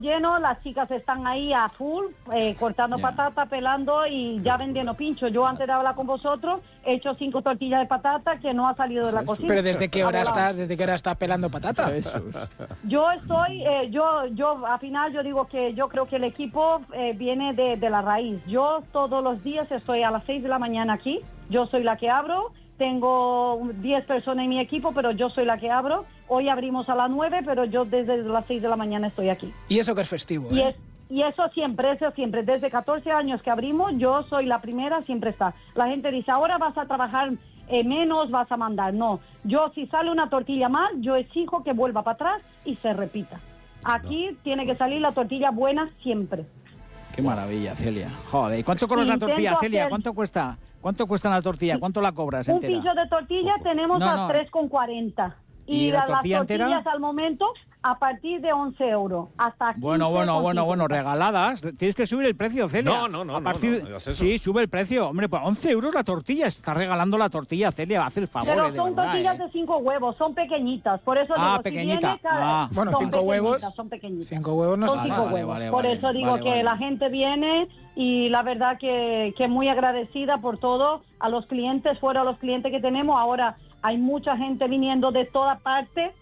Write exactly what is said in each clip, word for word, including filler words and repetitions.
lleno, las chicas están ahí a full, eh, cortando yeah. patata, pelando y ya vendiendo pincho. Yo antes de hablar con vosotros he hecho cinco tortillas de patata que no ha salido de la cocina. Pero ¿desde qué hora está, desde qué hora está pelando patata? Yo estoy, eh, yo, yo al final yo digo que yo creo que el equipo eh, viene de, de la raíz. Yo todos los días estoy a las seis de la mañana aquí, yo soy la que abro. Tengo diez personas en mi equipo, pero yo soy la que abro. Hoy abrimos a las nueve, pero yo desde las seis de la mañana estoy aquí. Y eso que es festivo, ¿eh? Y, es, y eso siempre, eso siempre. Desde catorce años que abrimos, yo soy la primera, siempre está. La gente dice, ahora vas a trabajar eh, menos, vas a mandar. No, yo si sale una tortilla mal, yo exijo que vuelva para atrás y se repita. Aquí no. tiene que salir la tortilla buena siempre. Qué maravilla, Celia. Joder, ¿y cuánto cobras la tortilla, Celia? ¿Cuánto cuesta? ¿Cuánto cuesta la tortilla? ¿Cuánto la cobras entera? Un pillo de tortilla tenemos no, no. a tres con cuarenta. Y, ¿Y la las tortilla tortillas entera? Al momento a partir de once euros. Hasta bueno, bueno, bueno, bueno, regaladas. Tienes que subir el precio, Celia. No, no, no. A partir... no, no, no sí, sube el precio. Hombre, pues once euros la tortilla. Está regalando la tortilla, Celia. Hace el favor. Pero de son verdad, tortillas ¿eh? de cinco huevos. Son pequeñitas. Por eso ah, digo, pequeñita. Si cada... ah. Bueno, cinco huevos. Son pequeñitas. Cinco huevos no son está cinco mal. huevos. Vale, vale, Por vale, eso digo vale, que vale. la gente viene y la verdad que, que muy agradecida por todo. A los clientes, fuera a los clientes que tenemos. Ahora hay mucha gente viniendo de toda parte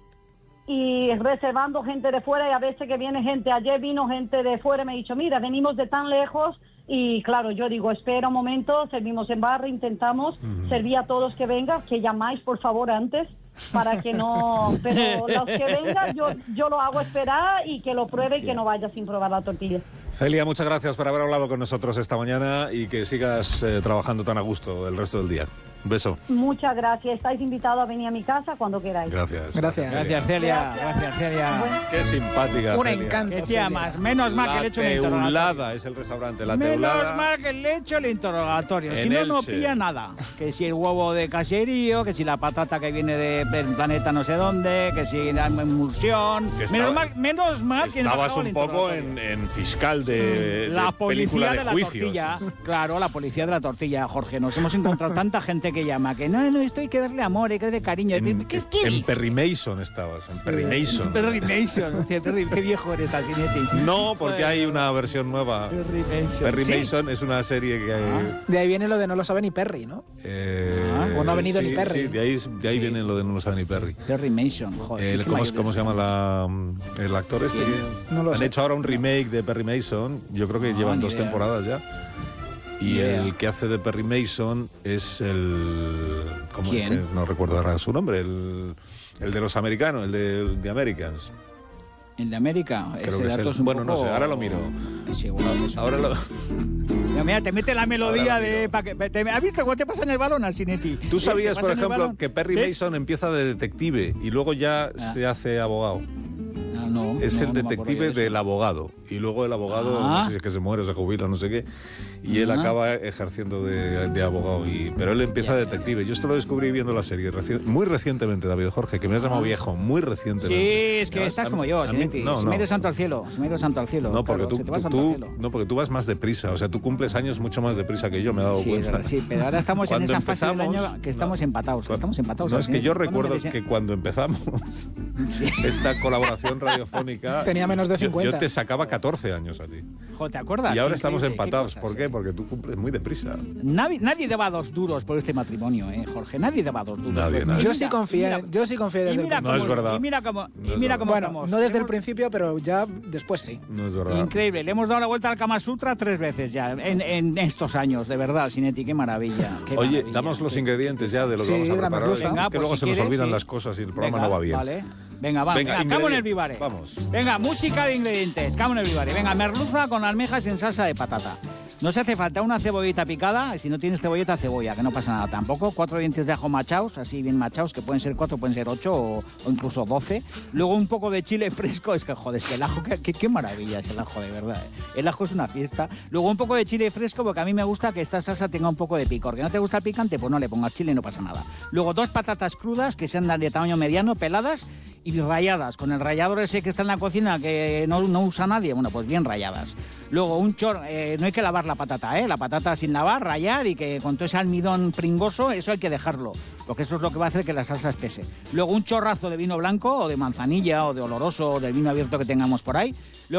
y reservando gente de fuera, y a veces que viene gente, ayer vino gente de fuera y me ha dicho, mira, venimos de tan lejos, y claro, yo digo, espera un momento, servimos en barra, intentamos uh-huh. servir a todos que vengan, que llamáis por favor antes, para que no, pero los que vengan yo, yo lo hago esperar y que lo pruebe y que no vaya sin probar la tortilla. Celia, muchas gracias por haber hablado con nosotros esta mañana y que sigas eh, trabajando tan a gusto el resto del día. Un beso. Muchas gracias. Estáis invitados a venir a mi casa cuando queráis. Gracias. Gracias. Gracias, Celia. Gracias, Celia. Bueno. Qué simpática, Un Celia. encanto. ¿Qué tía más? Menos mal que le he hecho el interrogatorio. La Teulada es el restaurante, La Menos Teulada. mal que le he hecho el interrogatorio. En Si no, no Elche. pilla nada. Que si el huevo de caserío, que si la patata que viene de- del planeta no sé dónde, que si la emulsión. Que estaba- menos mal, menos mal que no Estabas bajaba el un poco interrogatorio. en, en fiscal de, La de película policía de, de, la juicios. tortilla. Claro, la policía de la tortilla, Jorge. Nos hemos encontrado tanta gente que llama que no, no, esto hay que darle amor, hay que darle cariño. En, ¿Qué, qué en dices? Perry Mason estabas, en Perry Mason. Perry Mason. Hostia, Perry, qué viejo eres, Asinetti. No, porque hay una versión nueva. Perry Mason. Perry ¿Sí? Mason es una serie que hay... De ahí viene lo de no lo sabe ni Perry, ¿no? Eh, Ah, o no ha venido sí, ni Perry. Sí, de ahí, de ahí Sí. viene lo de no lo sabe ni Perry. Perry Mason, joder. El- qué ¿cómo, mayores cómo se llama somos. la, el actor este? que- No lo Han sé. hecho ahora un remake de Perry Mason. Yo creo que Ah, llevan ni dos idea. temporadas ya. Y Ni idea. el que hace de Perry Mason es el... ¿cómo es ¿Quién? que no recuerdo ahora su nombre. El, el de los americanos, el de, de Americans. El de América. Creo ese que es dato el- es un bueno, no poco- sé, ahora lo miro. Seguro que es un- Ahora lo... Mira, mira, te mete la melodía Ahora lo de... miro. pa' que- te- ¿Has visto cómo te pasa en el balón, Asinetti? ¿Tú ¿Eh? sabías, ¿Te por pasa en el ejemplo, balón? que Perry ¿Ves? Mason empieza de detective y luego ya Ah. se hace abogado? Ah, no, Es no, el no me acuerdo detective yo de eso. del abogado. Y luego el abogado, Ah. no sé si es que se muere o se jubila, no sé qué. Y él Ah. acaba ejerciendo de, de abogado. Y, pero él empieza de detective. Yo esto lo descubrí viendo la serie reci- muy recientemente, David Jorge, que me has llamado viejo, muy recientemente. Sí, es que Ya, estás a- como yo, a mí- Asinetti. no, Se no. me ha ido santo al cielo. Se me ha ido santo al cielo. No, porque claro, tú, se te va tú- santo al tú- cielo. no, porque tú vas más deprisa. O sea, tú cumples años mucho más deprisa que yo, me he dado Sí, cuenta. verdad, sí, pero ahora estamos en Cuando esa fase del empezamos- año que estamos no, empatados. cuando- Estamos empatados. No, es que Asinetti. yo ¿Cuándo me recuerdo dese- que cuando empezamos esta colaboración radiofónica... Tenía menos de yo- cincuenta. Yo, te sacaba catorce años a ti. Jo, ¿te acuerdas? Y ahora Qué estamos increíble, qué empatados. cosas, ¿Por qué? eh. Porque tú cumples muy deprisa. Nadie, nadie daba dos duros por este matrimonio, ¿eh, Jorge? Nadie daba dos duros. Nadie, por nadie. este- Yo Y sí mira- confié, mira- yo sí confié y desde el mira principio. No cómo- es verdad. Y mira cómo, No y es mira verdad. cómo Bueno, estamos. no desde el Hemos- principio, pero ya después sí. No es verdad. Increíble, le hemos dado la vuelta al Kama Sutra tres veces ya, en, en estos años, de verdad, Sinetti, qué maravilla. Qué Oye, maravilla. damos los Qué- ingredientes ya de lo que Sí, vamos a de la preparar. merluza. Venga, es que pues luego si se nos quieres, olvidan sí. las cosas y el programa Venga, no va bien. Vale. Venga, va, Venga, venga, Camon el ingredientes. Vivare. Vamos. Venga, música de ingredientes, Camon el Vivare. Venga, merluza con almejas en salsa de patata. No se hace falta una cebollita picada, y si no tienes cebolleta, cebolla, que no pasa nada tampoco. Cuatro dientes de ajo machaos, así bien machaos, que pueden ser cuatro, pueden ser ocho o, o incluso doce. Luego un poco de chile fresco, es que joder, es que el ajo, qué, qué, qué maravilla es el ajo, de verdad. ¿eh? El ajo es una fiesta. Luego un poco de chile fresco, porque a mí me gusta que esta salsa tenga un poco de picor. Que no te gusta el picante, pues no le pongas chile y no pasa nada. Luego dos patatas crudas, que sean de tamaño mediano, peladas y rayadas, con el rallador ese que está en la cocina que no, no usa nadie, bueno, pues bien rayadas. Luego un chor, eh, no hay que lavar la patata, ¿eh? La patata sin lavar, rayar y que con todo ese almidón pringoso, eso hay que dejarlo. porque eso es lo que va a hacer que la salsa espese. Luego un chorrazo de vino blanco o de manzanilla o de oloroso o del vino abierto que tengamos por ahí. Luego